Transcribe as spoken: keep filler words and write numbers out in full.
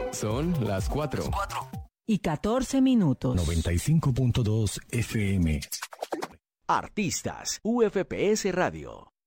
Son las cuatro. Y catorce minutos. noventa y cinco punto dos F M. Artistas, U F P S Radio.